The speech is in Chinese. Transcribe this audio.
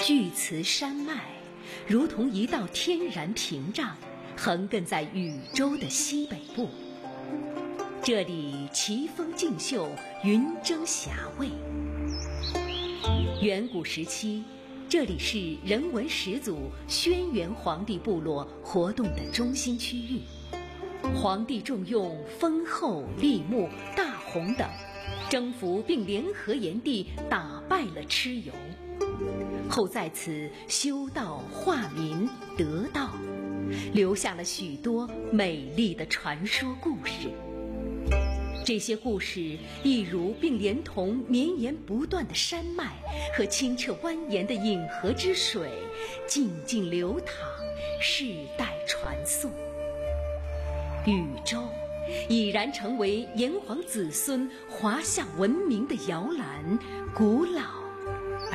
巨磁山脉如同一道天然屏障，横亘在宇宙的西北部。这里奇峰竞秀，云蒸霞蔚。远古时期，这里是人文始祖轩辕黄帝部落活动的中心区域。黄帝重用丰厚、立木、大洪等，征服并联合炎帝，打败了蚩尤，后在此修道化民得道，留下了许多美丽的传说故事。这些故事一如并连同绵延不断的山脉和清澈蜿蜒的饮河之水，静静流淌，世代传颂。禹州已然成为炎黄子孙华夏文明的摇篮，古老